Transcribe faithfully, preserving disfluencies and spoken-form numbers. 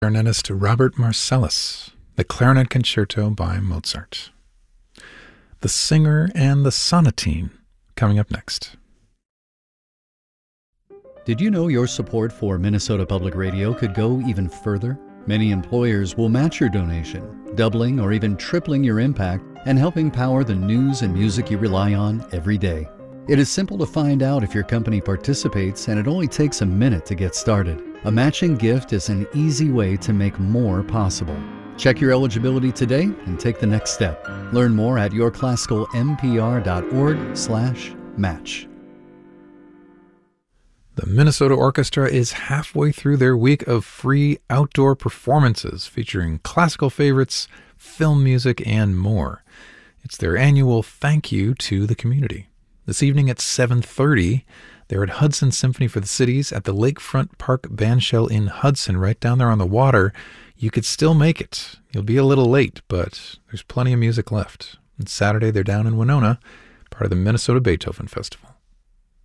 clarinetist Robert Marcellus, the Clarinet Concerto by Mozart. The Singer and the Sonatine, coming up next. Did you know your support for Minnesota Public Radio could go even further? Many employers will match your donation, doubling or even tripling your impact and helping power the news and music you rely on every day. It is simple to find out if your company participates, and it only takes a minute to get started. A matching gift is an easy way to make more possible. Check your eligibility today and take the next step. Learn more at your classical m p r dot org slash match. The Minnesota Orchestra is halfway through their week of free outdoor performances featuring classical favorites, film music, and more. It's their annual thank you to the community. This evening at seven thirty, they're at Hudson Symphony for the Cities at the Lakefront Park Bandshell in Hudson, right down there on the water. You could still make it. You'll be a little late, but there's plenty of music left. And Saturday, they're down in Winona, part of the Minnesota Beethoven Festival.